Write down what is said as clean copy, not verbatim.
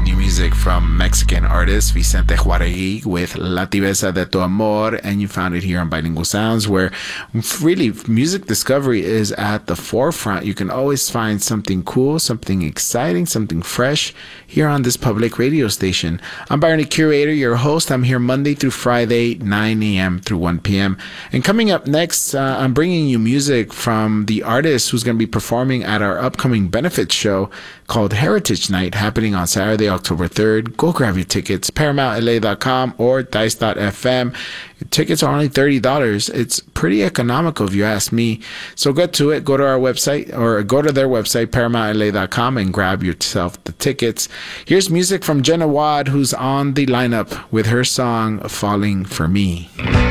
new music from Mexican artist Vicente Juaregui with La Tibieza de Tu Amor, and you found it here on Bilingual Sounds, where really music discovery is at the forefront. You can always find something cool, something exciting, something fresh here on this public radio station. I'm Byron Curator, your host. I'm here Monday through Friday, 9 a.m. through 1 p.m. And coming up next, I'm bringing you music from the artist who's going to be performing at our upcoming benefit show called Heritage Night, happening on Saturday, October 3rd. Go grab your tickets, ParamountLA.com or Dice.fm. Tickets are only $30. It's pretty economical if you ask me. So get to it. Go to our website or go to their website, ParamountLA.com, and grab yourself the tickets. Here's music from Jenna Wad, who's on the lineup with her song Falling for Me.